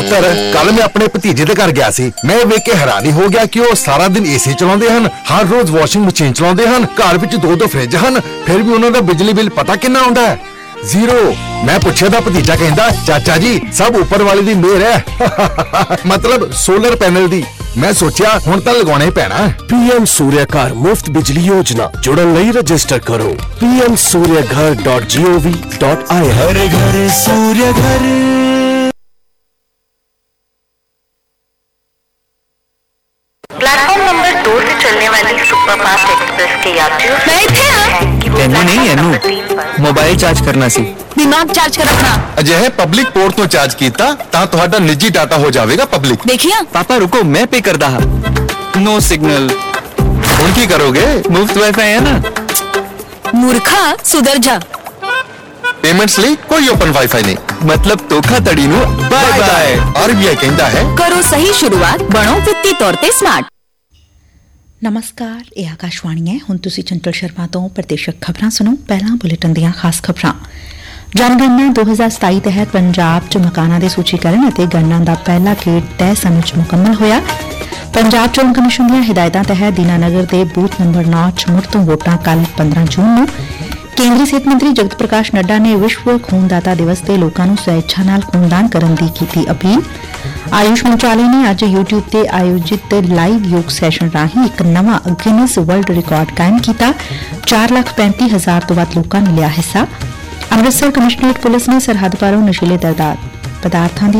ਪੁੱਤਰ ਕੱਲ ਮੈਂ ਆਪਣੇ ਭਤੀਜੇ ਦੇ ਘਰ ਗਿਆ ਸੀ। ਮੈਂ ਵੇਖ ਕੇ ਹੈਰਾਨੀ ਹੋ ਗਿਆ ਕਿ ਉਹ ਸਾਰਾ ਦਿਨ ਏਸੀ ਚਲਾਉਂਦੇ ਹਨ, ਹਰ ਰੋਜ਼ ਵਾਸ਼ਿੰਗ ਮਸ਼ੀਨ ਚਲਾਉਂਦੇ ਹਨ, ਘਰ ਵਿੱਚ 2-2 ਫਰਿੱਜ ਹਨ, ਫਿਰ ਵੀ ਉਹਨਾਂ ਦਾ ਬਿਜਲੀ ਬਿੱਲ ਪਤਾ ਕਿੰਨਾ ਆਉਂਦਾ ਹੈ? 0। ਮੈਂ ਪੁੱਛਿਆ ਤਾਂ ਭਤੀਜਾ ਕਹਿੰਦਾ, ਚਾਚਾ ਜੀ ਸਭ ਉੱਪਰ ਵਾਲੇ ਦੀ ਮਿਹਰ ਹੈ। ਮਤਲਬ ਸੋਲਰ ਪੈਨਲ ਦੀ। ਮੈਂ ਸੋਚਿਆ ਹੁਣ ਤਾਂ ਲਗਾਉਣੇ ਪੈਣਾ। PM सूर्य घर मुफ्त बिजली योजना जुड़न ਲਈ रजिस्टर करो pmsuryaghar.gov.in। हर घर सूर्य घर। प्लेटफॉर्म नंबर 2 से चलने वाली सुपरफास्ट एक्सप्रेस के यात्रियों तेनू नहीं एनू मोबाइल चार्ज करना सी। दिमाग चार्ज कर अपना। ਅਜਿਹੇ ਪਬਲਿਕ ਪੋਰਟ ਤੋਂ ਚਾਰਜ ਕੀਤਾ ਤਾਂ ਤੁਹਾਡਾ ਨਿੱਜੀ ਡਾਟਾ ਹੋ ਜਾਵੇਗਾ ਪਬਲਿਕ। देखिया पापा रुको मैं पे कर दहा। No signal. ਹੁਣ ਕੀ ਕਰੋਗੇ? मुफ्त वाईफाई है ना। मूर्खा सुधर जा। ਪੇਮੈਂਟਸ ਲਈ ਕੋਈ ਓਪਨ ਵਾਈਫਾਈ ਨਹੀਂ। मतलब धोखाधड़ी नू बाय बाय। RBI ਕਹਿੰਦਾ ਹੈ करो सही शुरुआत, बनो वित्तीय तौर ते स्मार्ट। ਨਮਸਕਾਰ, ਇਹ ਆਕਾਸ਼ਵਾਣੀ ਹੈ। ਹੁਣ ਤੁਸੀਂ ਚੰਚਲ ਸ਼ਰਮਾ ਤੋਂ ਪ੍ਰਦੇਸ਼ਕ ਖਬਰਾਂ ਸੁਣੋ। ਪਹਿਲਾਂ ਬੁਲੇਟਿਨ ਦੀਆਂ ਖਾਸ ਖਬਰਾਂ। ਜਨਗਣਨਾ 2027 ਤਹਿਤ ਪੰਜਾਬ 'ਚ ਮਕਾਨਾਂ ਦੇ ਸੂਚੀਕਰਨ ਅਤੇ ਗਣਨਾ ਦਾ ਪਹਿਲਾ ਗੇੜ ਤੈਅ ਸਮੇਂ 'ਚ ਮੁਕੰਮਲ ਹੋਇਆ। ਪੰਜਾਬ ਚੋਣ ਕਮਿਸ਼ਨ ਦੀਆਂ ਹਿਦਾਇਤਾਂ ਤਹਿਤ ਦੀਨਾਨਗਰ ਦੇ ਬੂਥ ਨੰਬਰ 9 'ਚ ਮੁੜ ਤੋਂ ਵੋਟਾਂ ਕੱਲ੍ਹ 15 ਜੂਨ ਨੂੰ। ਕੇਂਦਰੀ ਸਿਹਤ ਮੰਤਰੀ ਜਗਤ ਪ੍ਰਕਾਸ਼ ਨੱਡਾ ਨੇ ਵਿਸ਼ਵ ਖੂਨਦਾਤਾ ਦਿਵਸ ਤੇ ਲੋਕਾਂ ਨੂੰ ਸਵੈच्छਾ ਨਾਲ ਖੂਨਦਾਨ ਕਰਨ ਦੀ ਕੀਤੀ ਅਪੀਲ। ਆਯੁਸ਼ ਮੰਤਰਾਲੇ ਨੇ ਅੱਜ YouTube ਤੇ ਆਯੋਜਿਤ ਲਾਈਵ ਯੋਗ ਸੈਸ਼ਨ ਰਾਹੀਂ ਇੱਕ ਨਵਾਂ ਗਿਨੀਜ਼ ਵਰਲਡ ਰਿਕਾਰਡ ਕਾਇਮ ਕੀਤਾ। 4,35,000 ਤੋਂ ਵੱਧ ਲੋਕਾਂ ਨੇ ਲਿਆ ਹਿੱਸਾ। ਅੰਮ੍ਰਿਤਸਰ ਕਮਿਸ਼ਨਰੇਟ ਪੁਲਿਸ ਨੇ ਸਰਹੱਦ ਪਾਰੋਂ ਨਸ਼ੀਲੇ ਪਦਾਰਥਾਂ ਦੀ